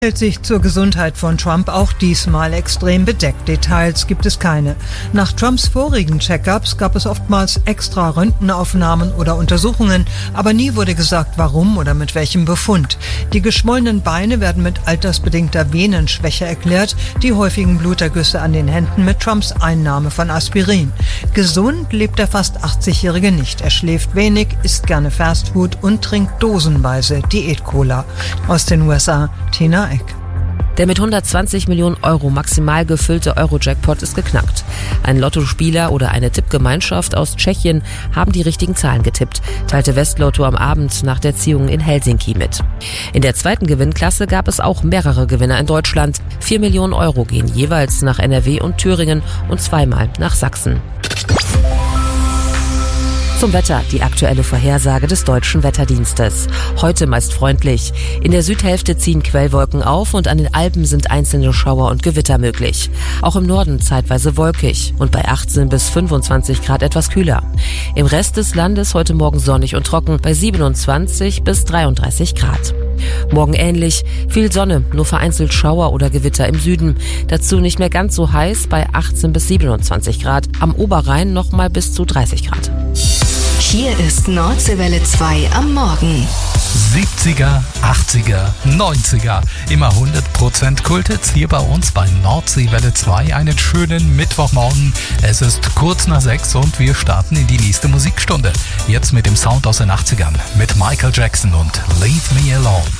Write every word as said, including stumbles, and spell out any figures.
Hält sich zur Gesundheit von Trump auch diesmal extrem bedeckt. Details gibt es keine. Nach Trumps vorigen Check-ups gab es oftmals extra Röntgenaufnahmen oder Untersuchungen, aber nie wurde gesagt, warum oder mit welchem Befund. Die geschwollenen Beine werden mit altersbedingter Venenschwäche erklärt, die häufigen Blutergüsse an den Händen mit Trumps Einnahme von Aspirin. Gesund lebt der fast achtzigjährige nicht. Er schläft wenig, isst gerne Fastfood und trinkt dosenweise Diät-Cola. Aus den U S A, Tina Eck. Der mit hundertzwanzig Millionen Euro maximal gefüllte Euro-Jackpot ist geknackt. Ein Lottospieler oder eine Tippgemeinschaft aus Tschechien haben die richtigen Zahlen getippt, teilte Westlotto am Abend nach der Ziehung in Helsinki mit. In der zweiten Gewinnklasse gab es auch mehrere Gewinner in Deutschland. Vier Millionen Euro gehen jeweils nach N R W und Thüringen und zweimal nach Sachsen. Zum Wetter, die aktuelle Vorhersage des Deutschen Wetterdienstes. Heute meist freundlich. In der Südhälfte ziehen Quellwolken auf und an den Alpen sind einzelne Schauer und Gewitter möglich. Auch im Norden zeitweise wolkig und bei achtzehn bis fünfundzwanzig Grad etwas kühler. Im Rest des Landes heute Morgen sonnig und trocken bei siebenundzwanzig bis dreiunddreißig Grad. Morgen ähnlich, viel Sonne, nur vereinzelt Schauer oder Gewitter im Süden. Dazu nicht mehr ganz so heiß bei achtzehn bis siebenundzwanzig Grad. Am Oberrhein nochmal bis zu dreißig Grad. Hier ist Nordseewelle zwei am Morgen. siebziger, achtziger, neunziger. Immer hundert Prozent Kulthits hier bei uns bei Nordseewelle zwei. Einen schönen Mittwochmorgen. Es ist kurz nach sechs und wir starten in die nächste Musikstunde. Jetzt mit dem Sound aus den achtzigern mit Michael Jackson und Leave Me Alone.